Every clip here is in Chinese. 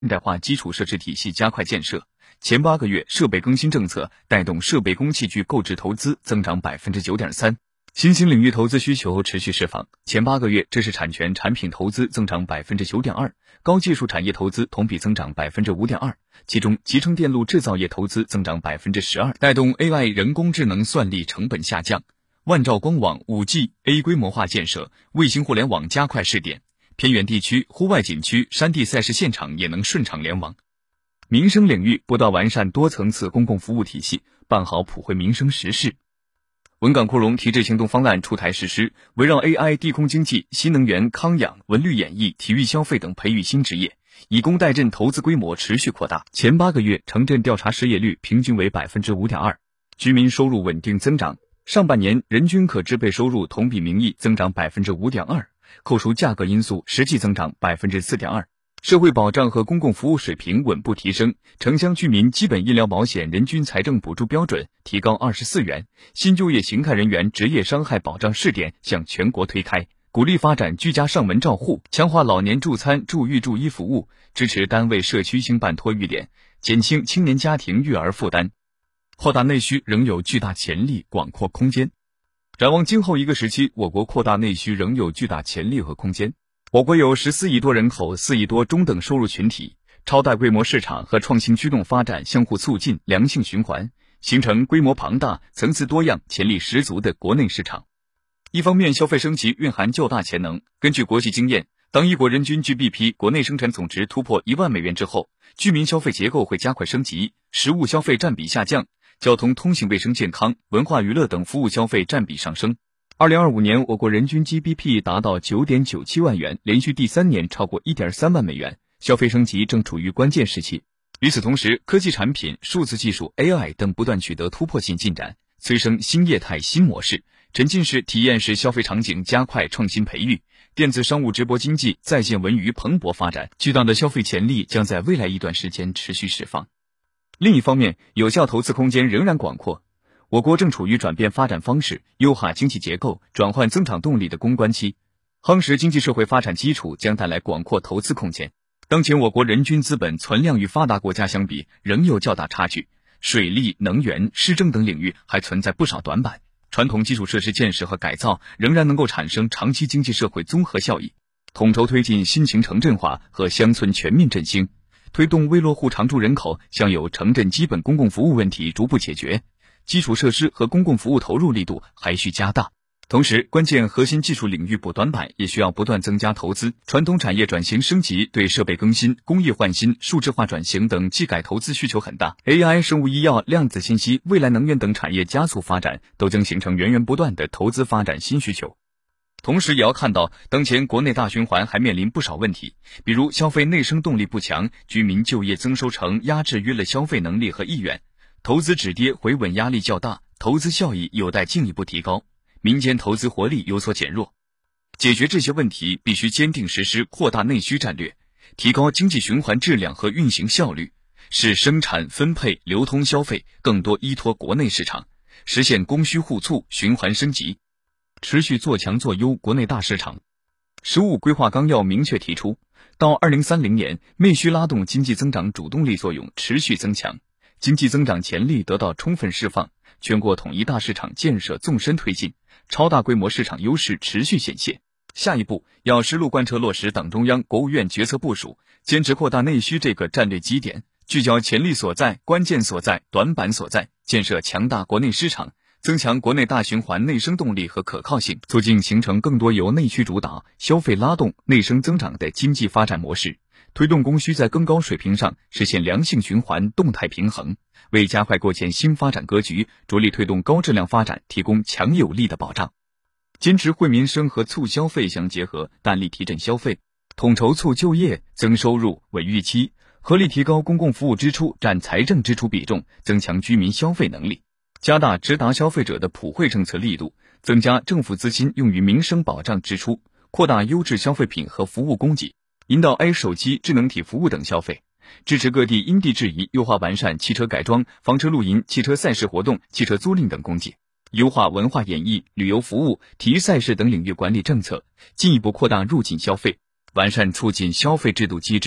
现代化基础设施体系加快建设。前8个月，设备更新政策带动设备工器具购置投资增长 9.3%。新兴领域投资需求持续释放。前8个月，知识产权产品投资增长 9.2%， 高技术产业投资同比增长 5.2%， 其中集成电路制造业投资增长 12%， 带动 AI 人工智能算力成本下降。万兆光网 5G、A 规模化建设，卫星互联网加快试点。偏远地区、户外景区、山地赛事现场也能顺畅联网。民生领域不断完善多层次公共服务体系，办好普惠民生实事。文港扩容提质行动方案出台实施，围绕 AI、地空经济、新能源、康养、文旅演艺、体育消费等培育新职业，以工代赈投资规模持续扩大。前8个月，城镇调查失业率平均为 5.2%， 居民收入稳定增长。上半年人均可支配收入同比名义增长 5.2%， 扣除价格因素实际增长 4.2%。社会保障和公共服务水平稳步提升，城乡居民基本医疗保险人均财政补助标准提高24元，新就业形态人员职业伤害保障试点向全国推开，鼓励发展居家上门照护，强化老年助餐助育助医服务，支持单位社区兴办托育点，减轻青年家庭育儿负担。扩大内需仍有巨大潜力、广阔空间。展望今后一个时期，我国扩大内需仍有巨大潜力和空间。我国有14亿多人口、4亿多中等收入群体，超大规模市场和创新驱动发展相互促进，良性循环，形成规模庞大、层次多样、潜力十足的国内市场。一方面，消费升级蕴含较大潜能。根据国际经验，当一国人均 GDP 国内生产总值突破1万美元之后，居民消费结构会加快升级，实物消费占比下降，交通、通信、卫生健康、文化娱乐等服务消费占比上升。2025年，我国人均 GDP 达到 9.97 万元，连续第3年超过 1.3 万美元，消费升级正处于关键时期。与此同时，科技产品、数字技术、AI 等不断取得突破性进展，催生新业态新模式，沉浸式、体验式消费场景加快创新培育，电子商务、直播经济、在线文娱蓬勃发展，巨大的消费潜力将在未来一段时间持续释放。另一方面，有效投资空间仍然广阔。我国正处于转变发展方式、优化经济结构、转换增长动力的攻关期，夯实经济社会发展基础将带来广阔投资空间。当前我国人均资本存量与发达国家相比仍有较大差距，水利、能源、市政等领域还存在不少短板，传统基础设施建设和改造仍然能够产生长期经济社会综合效益。统筹推进新型城镇化和乡村全面振兴，推动微落户常住人口享有城镇基本公共服务问题逐步解决，基础设施和公共服务投入力度还需加大。同时，关键核心技术领域补短板也需要不断增加投资。传统产业转型升级对设备更新、工业换新、数字化转型等技改投资需求很大。AI、生物医药、量子信息、未来能源等产业加速发展，都将形成源源不断的投资发展新需求。同时也要看到，当前国内大循环还面临不少问题，比如消费内生动力不强，居民就业增收成压制约了消费能力和意愿，投资止跌回稳压力较大，投资效益有待进一步提高，民间投资活力有所减弱。解决这些问题，必须坚定实施扩大内需战略，提高经济循环质量和运行效率，使生产、分配、流通消费更多依托国内市场，实现供需互促、循环升级，持续做强做优国内大市场。15规划纲要明确提出，到2030年，内需拉动经济增长主动力作用持续增强，经济增长潜力得到充分释放，全国统一大市场建设纵深推进，超大规模市场优势持续显现。下一步要深入贯彻落实党中央、国务院决策部署，坚持扩大内需这个战略基点，聚焦潜力所在、关键所在、短板所在，建设强大国内市场，增强国内大循环内生动力和可靠性，促进形成更多由内需主导、消费拉动、内生增长的经济发展模式，推动供需在更高水平上实现良性循环、动态平衡，为加快构建新发展格局、着力推动高质量发展提供强有力的保障。坚持惠民生和促消费相结合，大力提振消费，统筹促就业、增收入、稳预期，合理提高公共服务支出占财政支出比重，增强居民消费能力，加大直达消费者的普惠政策力度，增加政府资金用于民生保障支出，扩大优质消费品和服务供给，引导 A 手机、智能体服务等消费，支持各地因地制宜优化完善汽车改装、房车露营、汽车赛事活动、汽车租赁等供给，优化文化演艺、旅游服务、体育赛事等领域管理政策，进一步扩大入境消费，完善促进消费制度机制，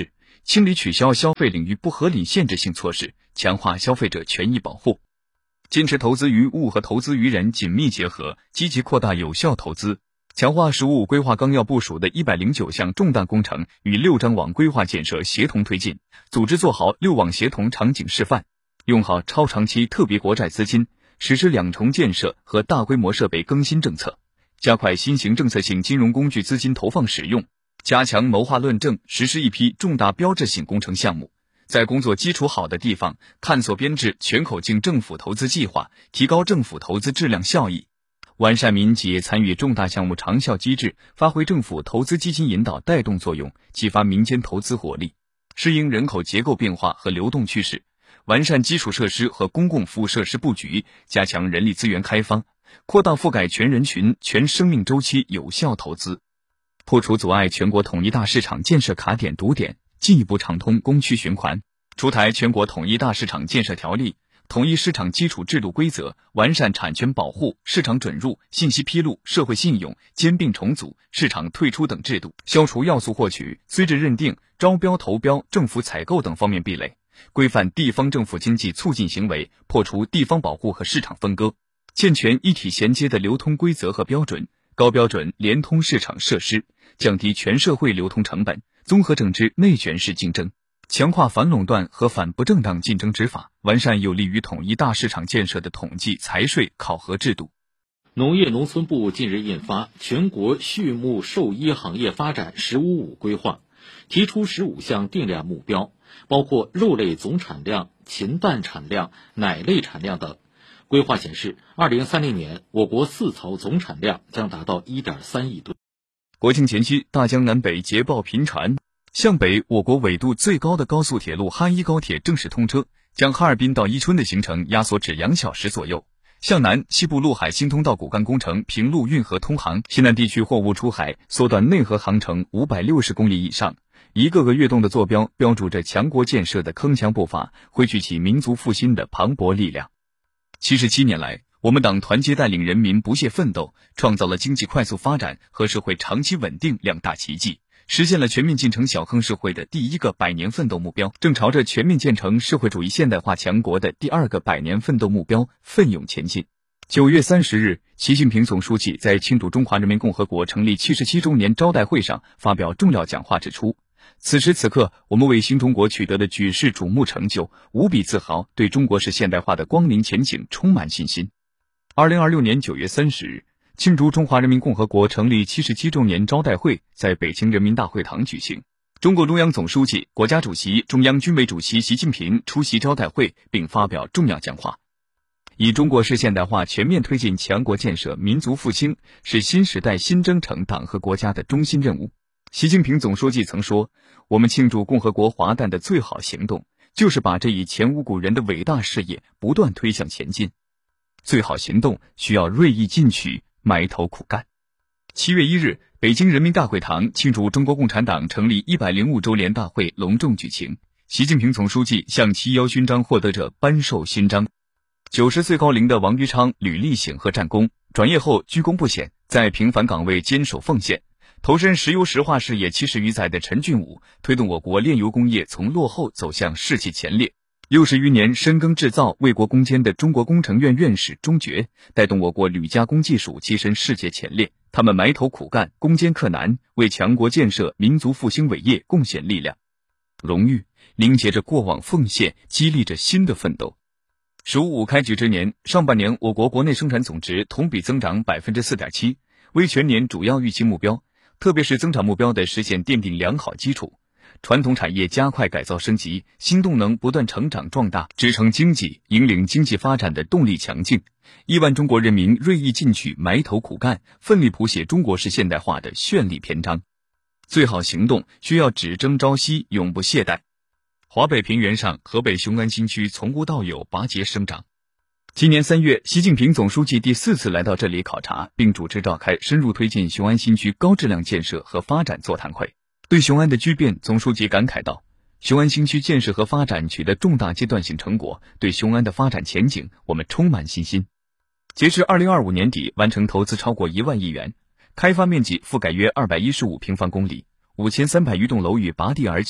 清理取消消费领域不合理限制性措施，强化消费者权益保护。坚持投资于物和投资于人紧密结合，积极扩大有效投资，强化“十五五”规划纲要部署的109项重大工程与6张网规划建设协同推进，组织做好6网协同场景示范，用好超长期特别国债资金，实施2重建设和大规模设备更新政策，加快新型政策性金融工具资金投放使用，加强谋划论证，实施一批重大标志性工程项目，在工作基础好的地方探索编制全口径政府投资计划，提高政府投资质量效益，完善民企业参与重大项目长效机制，发挥政府投资基金引导带动作用，激发民间投资活力，适应人口结构变化和流动趋势，完善基础设施和公共服务设施布局，加强人力资源开发，扩大覆盖全人群、全生命周期有效投资，破除阻碍全国统一大市场建设卡点堵点，进一步畅通供需循环，出台全国统一大市场建设条例，统一市场基础制度规则，完善产权保护、市场准入、信息披露、社会信用、兼并重组、市场退出等制度，消除要素获取、资质认定、招标投标、政府采购等方面壁垒，规范地方政府经济促进行为，破除地方保护和市场分割，健全一体衔接的流通规则和标准，高标准联通市场设施，降低全社会流通成本，综合整治内卷式竞争，强化反垄断和反不正当竞争执法，完善有利于统一大市场建设的统计、财税考核制度。 农业农村部近日印发《全国畜牧兽医行业发展“十五五”规划》，提出15项定量目标，包括肉类总产量、禽蛋产量、奶类产量等。规划显示，2030年我国饲草总产量将达到1.3亿吨。 国庆前夕，大江南北捷报频传。向北，我国纬度最高的高速铁路哈一高铁正式通车，将哈尔滨到伊春的行程压缩至2小时左右。向南，西部陆海新通道骨干工程平陆运河通航，西南地区货物出海缩短内河航程560公里以上。一个个跃动的坐标，标注着强国建设的铿锵步伐，汇聚起民族复兴的磅礴力量。77年来，我们党团结带领人民不懈奋斗，创造了经济快速发展和社会长期稳定2大奇迹，实现了全面进程小康社会的第1个100年奋斗目标，正朝着全面建成社会主义现代化强国的第2个100年奋斗目标奋勇前进。9月30日，习近平总书记在庆祝中华人民共和国成立77周年招待会上发表重要讲话，指出，此时此刻，我们为新中国取得的举世瞩目成就无比自豪，对中国式现代化的光明前景充满信心。2026年9月30日，庆祝中华人民共和国成立77周年招待会在北京人民大会堂举行。中共中央总书记、国家主席、中央军委主席习近平出席招待会并发表重要讲话。以中国式现代化全面推进强国建设、民族复兴，是新时代新征程党和国家的中心任务。习近平总书记曾说，我们庆祝共和国华诞的最好行动，就是把这一前无古人的伟大事业不断推向前进。最好行动需要锐意进取，埋头苦干。7月1日，北京人民大会堂庆祝中国共产党成立105周年大会隆重举行，习近平总书记向7·1勋章获得者颁授勋章。90岁高龄的王于昌履历显赫战功，转业后居功不显，在平凡岗位坚守奉献。投身石油石化事业70余载的陈俊武，推动我国炼油工业从落后走向世纪前列。60余年深耕制造、为国攻坚的中国工程院院士钟爵，带动我国铝加工技术跻身世界前列。他们埋头苦干，攻坚克难，为强国建设、民族复兴伟业贡献力量。荣誉凝结着过往奉献，激励着新的奋斗。15·5开局之年，上半年我国国内生产总值同比增长 4.7%， 为全年主要预期目标，特别是增长目标的实现奠定良好基础。传统产业加快改造升级，新动能不断成长壮大，支撑经济，引领经济发展的动力强劲。亿万中国人民锐意进取，埋头苦干，奋力谱写中国式现代化的绚丽篇章。最好行动需要只争朝夕，永不懈怠。华北平原上，河北雄安新区从无到有拔节生长。今年3月，习近平总书记第4次来到这里考察，并主持召开深入推进雄安新区高质量建设和发展座谈会。对雄安的巨变，总书记感慨道，雄安新区建设和发展取得重大阶段性成果，对雄安的发展前景我们充满信心。截至2025年底，完成投资超过1万亿元，开发面积覆盖约215平方公里，5300余栋楼宇拔地而起，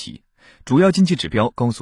主要经济指标高速